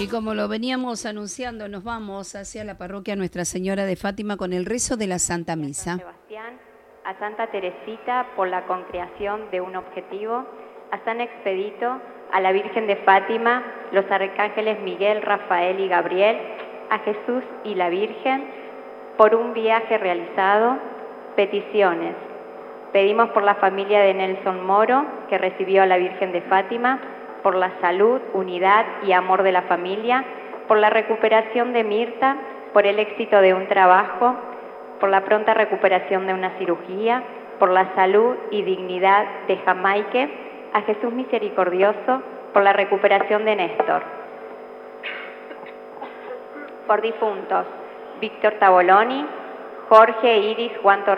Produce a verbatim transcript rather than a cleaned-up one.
Y como lo veníamos anunciando, nos vamos hacia la parroquia Nuestra Señora de Fátima con el rezo de la Santa Misa. A Sebastián, a Santa Teresita por la concreación de un objetivo, a San Expedito, a la Virgen de Fátima, los arcángeles Miguel, Rafael y Gabriel, a Jesús y la Virgen, por un viaje realizado. Peticiones. Pedimos por la familia de Nelson Moro, que recibió a la Virgen de Fátima, por la salud, unidad y amor de la familia, por la recuperación de Mirta, por el éxito de un trabajo, por la pronta recuperación de una cirugía, por la salud y dignidad de Jamaique, a Jesús misericordioso, por la recuperación de Néstor. Por difuntos, Víctor Taboloni, Jorge, Iris, Juan Torres,